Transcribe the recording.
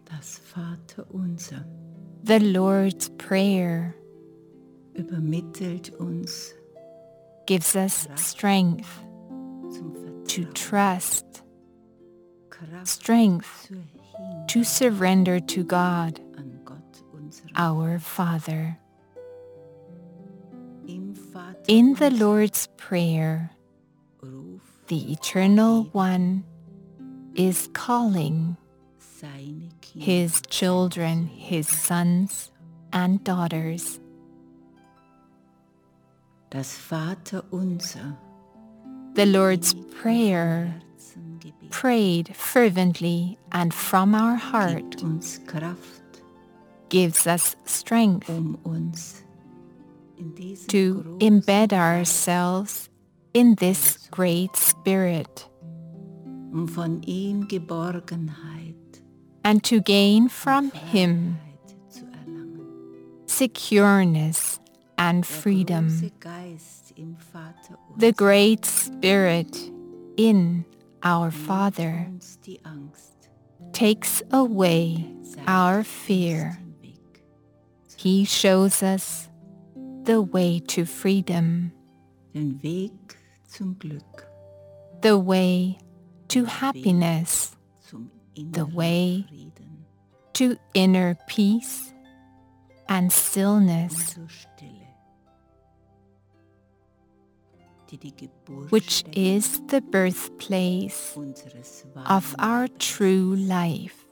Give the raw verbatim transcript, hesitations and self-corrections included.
Das Vaterunser The Lord's Prayer übermittelt uns gives us strength zum to Vertrauen, trust, Kraft strength zur Hingabe to surrender to God, an Gott, unseren our Father. Im Vater In the Lord's Prayer, ruft the Eternal One is calling seine Kinder, His children, His sons and daughters. das Vaterunser The Lord's Prayer, Herzengebet prayed fervently and from our heart, gibt uns Kraft, gives us strength um uns in diesem to großen embed Geist, ourselves in this great Spirit um von ihm Geborgenheit, and to gain from Him Freiheit zu erlangen. secureness and Der freedom. große Geist im Vaterunser The great Spirit in our Father nimmt uns die Angst, takes away zeigt our uns fear. den Weg, He shows us the way to freedom, den Weg zum Glück, the way to happiness, zum the inneren way Frieden to inner peace and und stillness, zur Stille, die die which Geburtsstätte is the birthplace unseres of wahren our Lebens true life.